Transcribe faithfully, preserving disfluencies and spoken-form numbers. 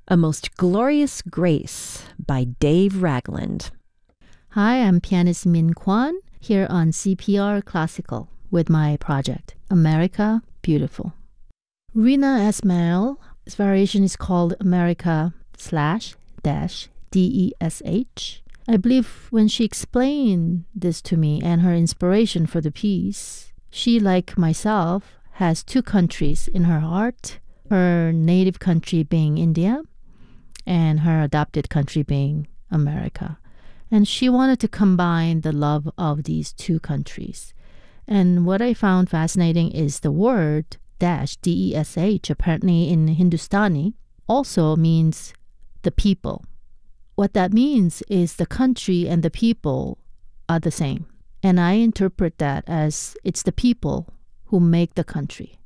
A Most Glorious Grace by Dave Ragland. Hi, I'm pianist Min Kwan here on C P R Classical with my project, America Beautiful. Rina Esmail's variation is called America slash dash D E S H. I believe when she explained this to me and her inspiration for the piece, she, like myself, has two countries in her heart, her native country being India and her adopted country being America. And she wanted to combine the love of these two countries. And what I found fascinating is the word dash, D E S H, apparently in Hindustani, also means the people. What that means is the country and the people are the same. And I interpret that as it's the people who make the country.